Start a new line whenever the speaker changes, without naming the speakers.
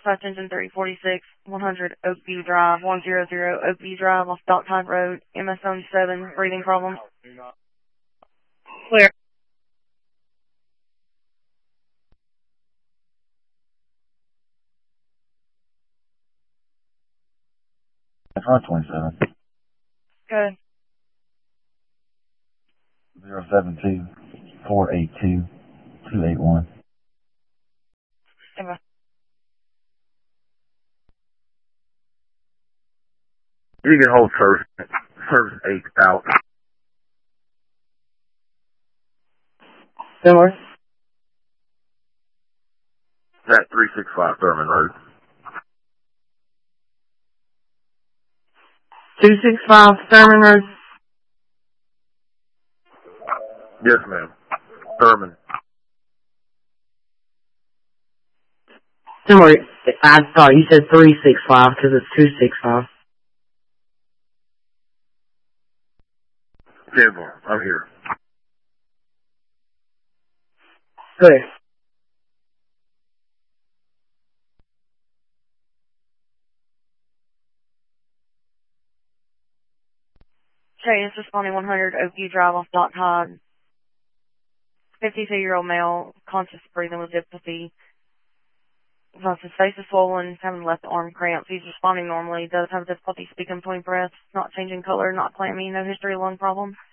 Dispatch Engine 346, 100 Oakview Drive, 100 Oakview Drive off Dock Tide Road, MS 7, breathing problem.
Clear.
Front 27.
Good.
072 482 281.
Stand by.
You can hold service 8 out.
Similar.
That 365 Thurman Road.
265 Thurman Road.
Yes, ma'am. Thurman.
Similar. I thought you said 365 because it's 265.
Denver, I'm here.
Clear.
Okay, it's responding 100 Oakview Drive off Dock Tide. 52-year-old male, conscious breathing with difficulty. His face is swollen, having left arm cramps. He's responding normally. Does have difficulty speaking between breaths, not changing color, not clammy, no history of lung problems.